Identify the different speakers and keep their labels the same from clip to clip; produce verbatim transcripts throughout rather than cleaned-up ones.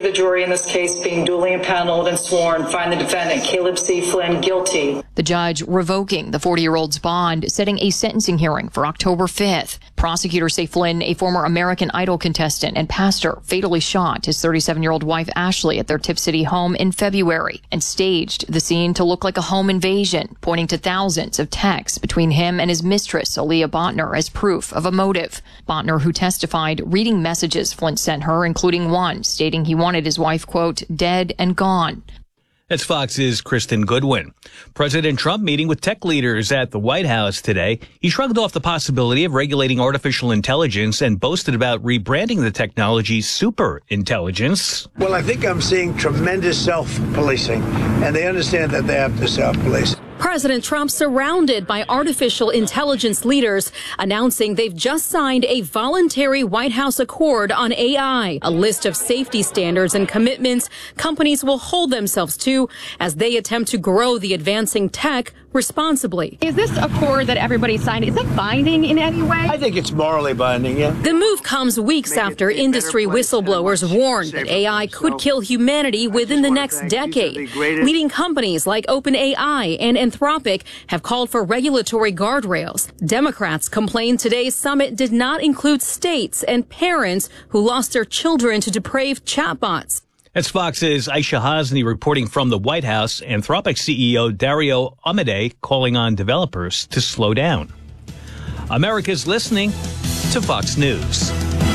Speaker 1: the jury in this case, being duly impaneled and sworn, find the defendant, Caleb C. Flynn, guilty.
Speaker 2: The judge revoking the forty-year-old's bond, setting a sentencing hearing for October fifth. Prosecutors say Flynn, a former American Idol contestant and pastor, fatally shot his thirty-seven-year-old wife Ashley at their Tip City home in February and staged the scene to look like a home invasion, pointing to thousands of texts between him and his mistress, Aaliyah Botner, as proof of a motive. Botner, who testified, reading messages Flynn sent her, including one stating he wanted his wife, quote, dead and gone.
Speaker 3: That's Fox's Kristen Goodwin. President Trump meeting with tech leaders at the White House today. He shrugged off the possibility of regulating artificial intelligence and boasted about rebranding the technology super intelligence.
Speaker 4: Well, I think I'm seeing tremendous self-policing, and they understand that they have to self-police.
Speaker 5: President Trump surrounded by artificial intelligence leaders announcing they've just signed a voluntary White House accord on A I, a list of safety standards and commitments companies will hold themselves to as they attempt to grow the advancing tech responsibly.
Speaker 6: Is this accord that everybody signed, is it binding in any way?
Speaker 4: I think it's morally binding, yeah.
Speaker 5: The move comes weeks Make after industry whistleblowers warned that A I could kill humanity within the next decade. Leading companies like OpenAI and Anthropic have called for regulatory guardrails. Democrats complained today's summit did not include states and parents who lost their children to depraved chatbots.
Speaker 3: That's Fox's Aisha Hasni reporting from the White House. Anthropic C E O Dario Amodei calling on developers to slow down. America's listening to Fox News.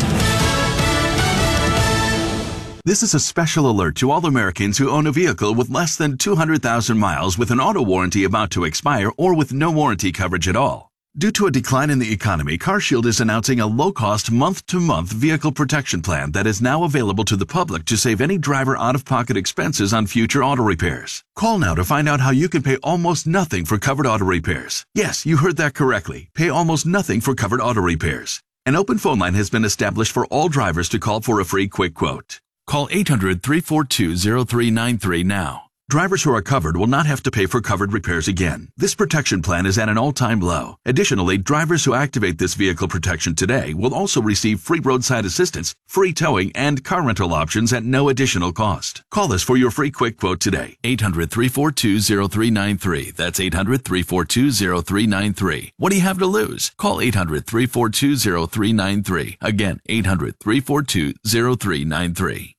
Speaker 7: This is a special alert to all Americans who own a vehicle with less than two hundred thousand miles with an auto warranty about to expire or with no warranty coverage at all. Due to a decline in the economy, CarShield is announcing a low-cost month-to-month vehicle protection plan that is now available to the public to save any driver out-of-pocket expenses on future auto repairs. Call now to find out how you can pay almost nothing for covered auto repairs. Yes, you heard that correctly. Pay almost nothing for covered auto repairs. An open phone line has been established for all drivers to call for a free quick quote. Call eight hundred, three four two, zero three nine three now. Drivers who are covered will not have to pay for covered repairs again. This protection plan is at an all-time low. Additionally, drivers who activate this vehicle protection today will also receive free roadside assistance, free towing, and car rental options at no additional cost. Call us for your free quick quote today. eight hundred, three four two, zero three nine three. That's eight hundred, three four two, zero three nine three. What do you have to lose? Call eight hundred, three four two, zero three nine three. Again, eight hundred, three four two, zero three nine three.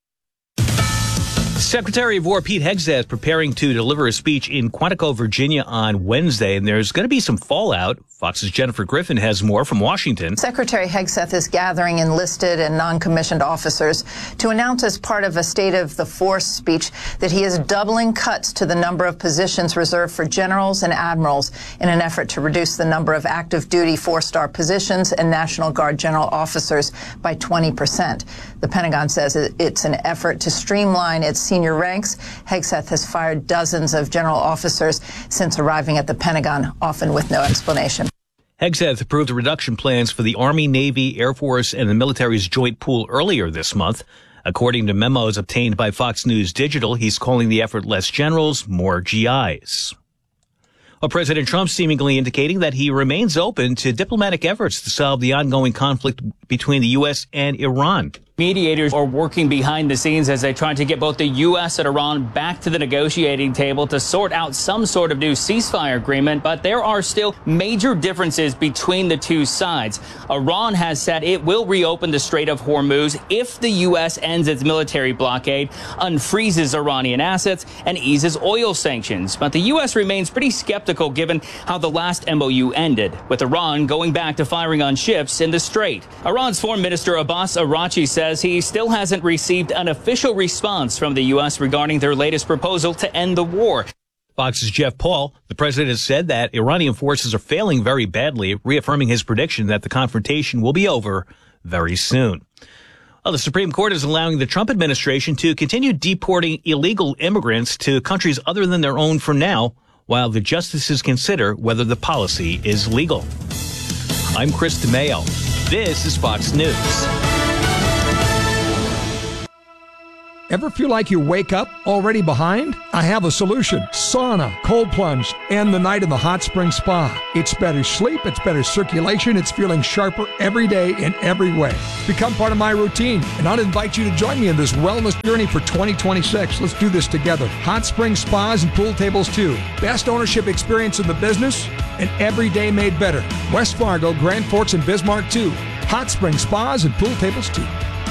Speaker 3: Secretary of War Pete Hegseth preparing to deliver a speech in Quantico, Virginia on Wednesday, and there's going to be some fallout. Fox's Jennifer Griffin has more from Washington.
Speaker 8: Secretary Hegseth is gathering enlisted and non-commissioned officers to announce as part of a State of the Force speech that he is doubling cuts to the number of positions reserved for generals and admirals in an effort to reduce the number of active duty four-star positions and National Guard general officers by twenty percent. The Pentagon says it's an effort to streamline its senior ranks. Hegseth has fired dozens of general officers since arriving at the Pentagon, often with no explanation.
Speaker 3: Hegseth approved the reduction plans for the Army, Navy, Air Force, and the military's joint pool earlier this month. According to memos obtained by Fox News Digital, he's calling the effort less generals, more G Is. Well, President Trump seemingly indicating that he remains open to diplomatic efforts to solve the ongoing conflict between the U S and Iran.
Speaker 9: Mediators are working behind the scenes as they try to get both the U S and Iran back to the negotiating table to sort out some sort of new ceasefire agreement. But there are still major differences between the two sides. Iran has said it will reopen the Strait of Hormuz if the U S ends its military blockade, unfreezes Iranian assets, and eases oil sanctions. But the U S remains pretty skeptical given how the last M O U ended, with Iran going back to firing on ships in the Strait. Iran's Foreign Minister Abbas Araghchi says he still hasn't received an official response from the U S regarding their latest proposal to end the war.
Speaker 3: Fox's Jeff Paul, the president has said that Iranian forces are failing very badly, reaffirming his prediction that the confrontation will be over very soon. Well, the Supreme Court is allowing the Trump administration to continue deporting illegal immigrants to countries other than their own for now, while the justices consider whether the policy is legal. I'm Chris DeMayo. This is Fox News.
Speaker 10: Ever feel like you wake up already behind? I have a solution. Sauna, cold plunge, and the night in the hot spring spa. It's better sleep, it's better circulation, it's feeling sharper every day in every way. Become part of my routine, and I'd invite you to join me in this wellness journey for twenty twenty-six. Let's do this together. Hot spring spas and pool tables too. Best ownership experience in the business, and every day made better. West Fargo, Grand Forks, and Bismarck too. Hot spring spas and pool tables too.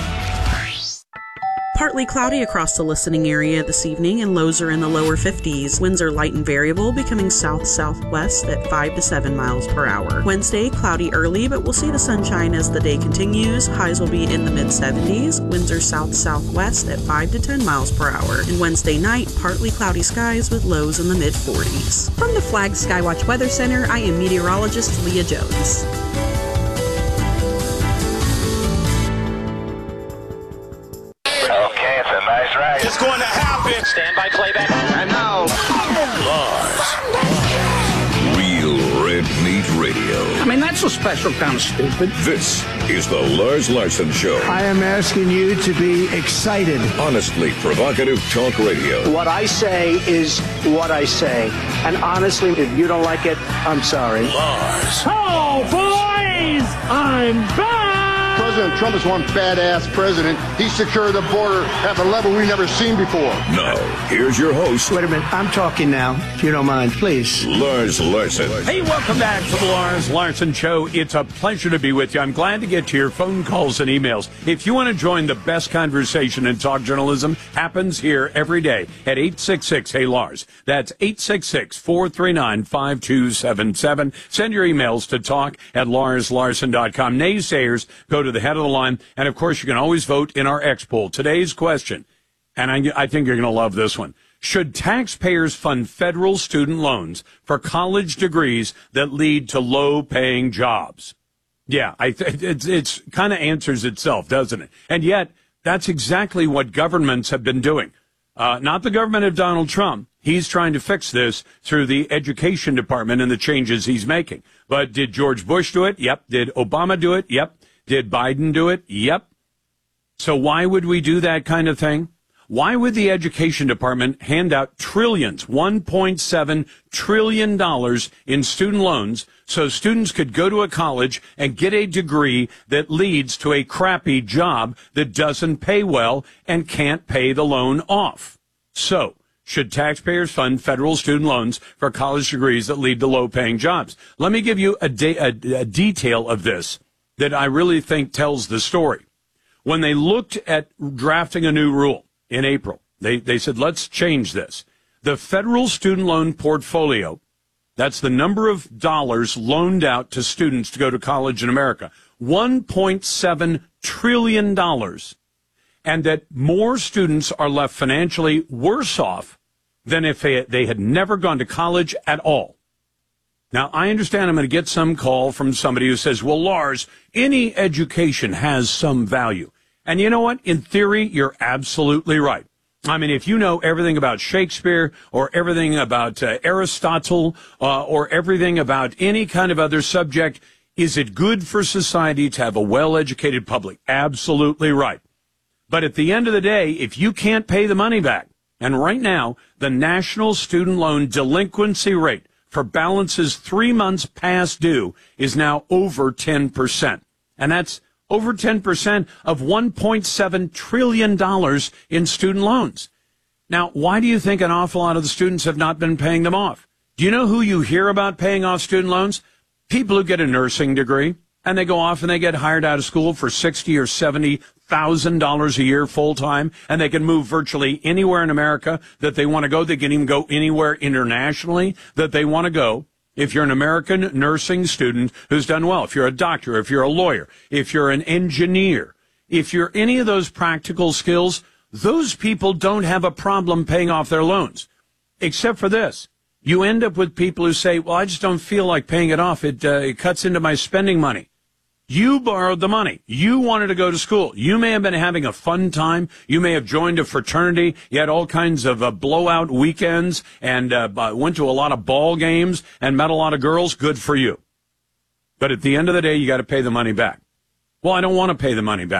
Speaker 11: Partly cloudy across the listening area this evening, and lows are in the lower fifties. Winds are light and variable, becoming south-southwest at five to seven miles per hour. Wednesday, cloudy early, but we'll see the sunshine as the day continues. Highs will be in the mid-seventies. Winds are south-southwest at five to ten miles per hour. And Wednesday night, partly cloudy skies with lows in the mid-forties. From the Flag Skywatch Weather Center, I am meteorologist Leah Jones.
Speaker 12: It's going to happen. Stand by playback. And now,
Speaker 13: Lars. Real Red Meat Radio.
Speaker 4: I mean, that's a special kind of stupid.
Speaker 13: This is the Lars Larson Show.
Speaker 4: I am asking you to be excited.
Speaker 13: Honestly provocative talk radio.
Speaker 4: What I say is what I say. And honestly, if you don't like it, I'm sorry.
Speaker 13: Lars.
Speaker 12: Oh, boys! I'm back!
Speaker 14: President Trump is one badass president. He secured the border at a level we've never seen before.
Speaker 13: Now, here's your host.
Speaker 4: Wait a minute. I'm talking now, if you don't mind, please.
Speaker 13: Lars Larson.
Speaker 15: Hey, welcome back to the Lars Larson Show. It's a pleasure to be with you. I'm glad to get to your phone calls and emails. If you want to join the best conversation in talk journalism, happens here every day at eight six six, hey Lars. That's eight six six, four three nine, five two seven seven. Send your emails to talk at lars larson dot com. Naysayers go to the head of the line. And, of course, you can always vote in our X poll. Today's question, and I, I think you're going to love this one. Should taxpayers fund federal student loans for college degrees that lead to low-paying jobs? Yeah, I th- it's, it's kind of answers itself, doesn't it? And yet, that's exactly what governments have been doing. Uh, not the government of Donald Trump. He's trying to fix this through the education department and the changes he's making. But did George Bush do it? Yep. Did Obama do it? Yep. Did Biden do it? Yep. So why would we do that kind of thing? Why would the education department hand out trillions, one point seven trillion dollars in student loans so students could go to a college and get a degree that leads to a crappy job that doesn't pay well and can't pay the loan off? So, should taxpayers fund federal student loans for college degrees that lead to low-paying jobs? Let me give you a, de- a, a detail of this that I really think tells the story. When they looked at drafting a new rule in April, they, they said, let's change this. The federal student loan portfolio, that's the number of dollars loaned out to students to go to college in America, one point seven trillion dollars, and that more students are left financially worse off than if they, they had never gone to college at all. Now, I understand I'm going to get some call from somebody who says, well, Lars, any education has some value. And you know what? In theory, you're absolutely right. I mean, if you know everything about Shakespeare or everything about uh, Aristotle uh, or everything about any kind of other subject, is it good for society to have a well-educated public? Absolutely right. But at the end of the day, if you can't pay the money back, and right now, the national student loan delinquency rate for balances three months past due is now over ten percent. And that's over ten percent of one point seven trillion dollars in student loans. Now, why do you think an awful lot of the students have not been paying them off? Do you know who you hear about paying off student loans? People who get a nursing degree, and they go off and they get hired out of school for sixty or seventy thousand dollars a year full time, and they can move virtually anywhere in America that they want to go. They can even go anywhere internationally that they want to go. If you're an American nursing student who's done well, if you're a doctor, if you're a lawyer, if you're an engineer, if you're any of those practical skills, those people don't have a problem paying off their loans. Except for this. You end up with people who say, well, I just don't feel like paying it off. It, uh, it cuts into my spending money. You borrowed the money. You wanted to go to school. You may have been having a fun time. You may have joined a fraternity. You had all kinds of uh, blowout weekends and uh, went to a lot of ball games and met a lot of girls. Good for you. But at the end of the day, you got to pay the money back. Well, I don't want to pay the money back.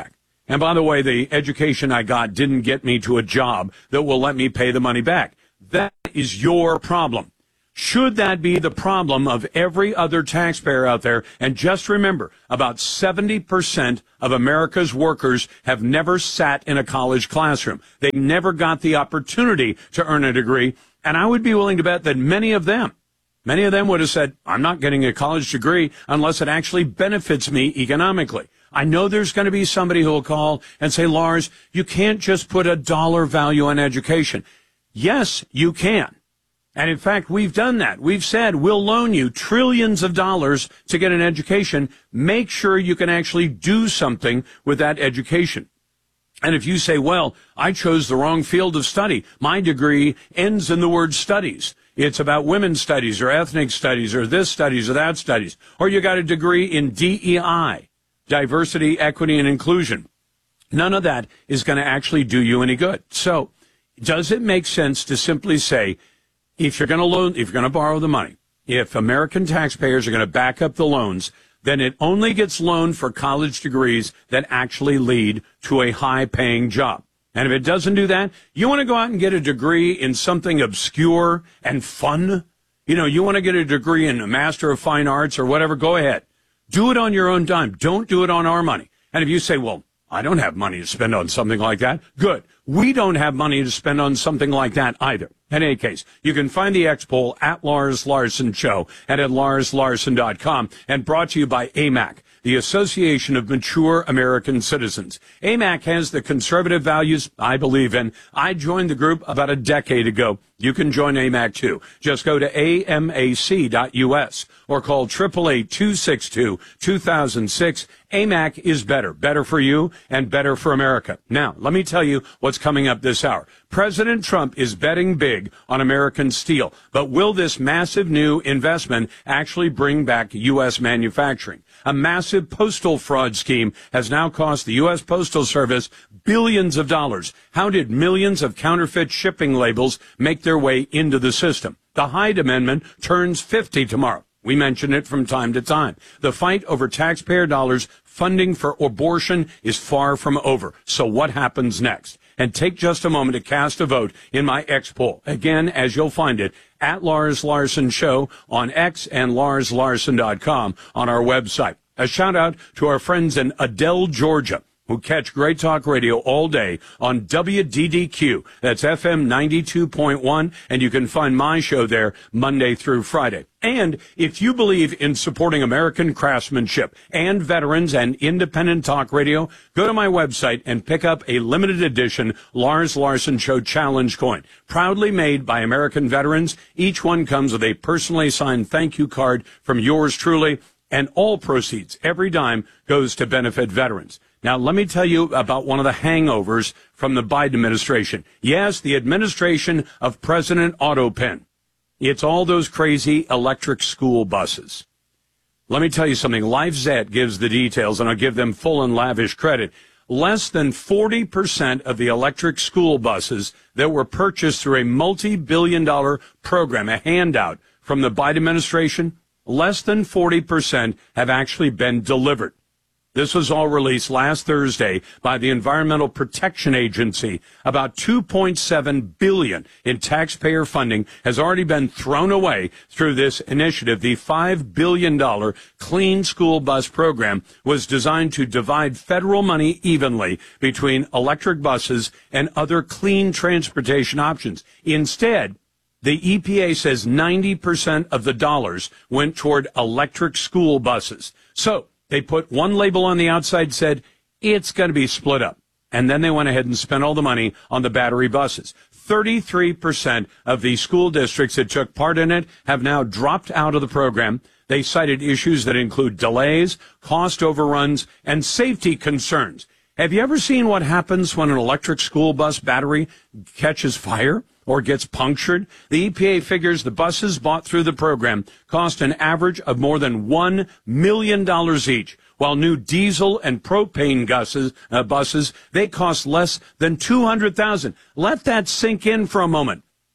Speaker 15: And by the way, the education I got didn't get me to a job that will let me pay the money back. That is your problem. Should that be the problem of every other taxpayer out there? And just remember, about seventy percent of America's workers have never sat in a college classroom. They never got the opportunity to earn a degree. And I would be willing to bet that many of them, many of them would have said, I'm not getting a college degree unless it actually benefits me economically. I know there's going to be somebody who will call and say, Lars, you can't just put a dollar value on education. Yes, you can. And in fact, we've done that. We've said we'll loan you trillions of dollars to get an education. Make sure you can actually do something with that education. And if you say, well, I chose the wrong field of study, my degree ends in the word studies. It's about women's studies or ethnic studies or this studies or that studies. Or you got a degree in D E I, diversity, equity, and inclusion. None of that is going to actually do you any good. So does it make sense to simply say, if you're going to loan, if you're going to borrow the money, if American taxpayers are going to back up the loans, then it only gets loaned for college degrees that actually lead to a high-paying job. And if it doesn't do that, you want to go out and get a degree in something obscure and fun? You know, you want to get a degree in a Master of Fine Arts or whatever, go ahead. Do it on your own dime. Don't do it on our money. And if you say, well, I don't have money to spend on something like that, good. We don't have money to spend on something like that either. In any case, you can find the X-Poll at Lars Larson Show and at lars larson dot com, and brought to you by A M A C, the Association of Mature American Citizens. A M A C has the conservative values I believe in. I joined the group about a decade ago. You can join A M A C too. Just go to A M A C dot U S or call eight eight eight, two six two, two thousand six. A M A C is better. Better for you and better for America. Now, let me tell you what's coming up this hour. President Trump is betting big on American steel. But will this massive new investment actually bring back U S manufacturing? A massive postal fraud scheme has now cost the U S Postal Service billions of dollars. How did millions of counterfeit shipping labels make their way into the system? The Hyde Amendment turns fifty tomorrow. We mention it from time to time. The fight over taxpayer dollars funding for abortion is far from over. So what happens next? And take just a moment to cast a vote in my X-Poll. Again, as you'll find it, at Lars Larson Show on X and lars larson dot com on our website. A shout out to our friends in Adel, Georgia, who catch Great Talk Radio all day on W D D Q. That's F M ninety-two point one, and you can find my show there Monday through Friday. And if you believe in supporting American craftsmanship and veterans and independent talk radio, go to my website and pick up a limited edition Lars Larson Show Challenge coin. Proudly made by American veterans. Each one comes with a personally signed thank you card from yours truly, and all proceeds, every dime, goes to benefit veterans. Now, let me tell you about one of the hangovers from the Biden administration. Yes, the administration of President Autopen. It's all those crazy electric school buses. Let me tell you something. LifeZette gives the details, and I'll give them full and lavish credit. Less than forty percent of the electric school buses that were purchased through a multi-billion dollar program, a handout from the Biden administration, less than forty percent have actually been delivered. This was all released last Thursday by the Environmental Protection Agency. About two point seven billion dollars in taxpayer funding has already been thrown away through this initiative. The five billion dollars Clean School Bus Program was designed to divide federal money evenly between electric buses and other clean transportation options. Instead, the E P A says ninety percent of the dollars went toward electric school buses. So, they put one label on the outside, said, it's going to be split up. And then they went ahead and spent all the money on the battery buses. thirty-three percent of the school districts that took part in it have now dropped out of the program. They cited issues that include delays, cost overruns, and safety concerns. Have you ever seen what happens when an electric school bus battery catches fire or gets punctured? The E P A figures the buses bought through the program cost an average of more than one million dollars each, while new diesel and propane buses, uh, buses, they cost less than two hundred thousand dollars. Let that sink in for a moment.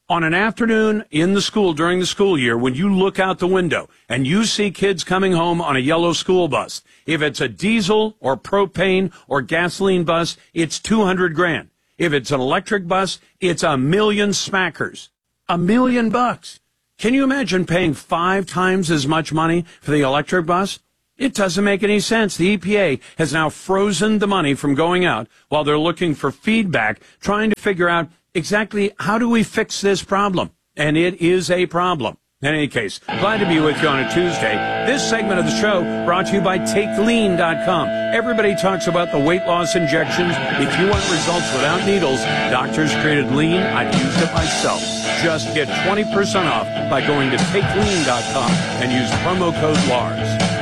Speaker 15: On an afternoon in the school during the school year, when you look out the window and you see kids coming home on a yellow school bus, if it's a diesel or propane or gasoline bus, it's two hundred grand. If it's an electric bus, it's a million smackers. A million bucks. Can you imagine paying five times as much money for the electric bus? It doesn't make any sense. The E P A has now frozen the money from going out while they're looking for feedback, trying to figure out exactly how do we fix this problem? And it is a problem. In any case, glad to be with you on a Tuesday. This segment of the show brought to you by take lean dot com. Everybody talks about the weight loss injections. If you want results without needles, doctors created Lean. I've used it myself. Just get twenty percent off by going to take lean dot com and use promo code Lars.